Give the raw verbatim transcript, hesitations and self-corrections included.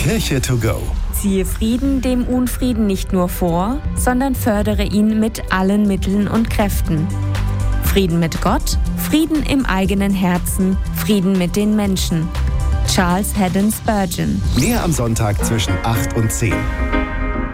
Kirche to go. Ziehe Frieden dem Unfrieden nicht nur vor, sondern fördere ihn mit allen Mitteln und Kräften. Frieden mit Gott, Frieden im eigenen Herzen, Frieden mit den Menschen. Charles Haddon Spurgeon. Mehr am Sonntag zwischen acht und zehn.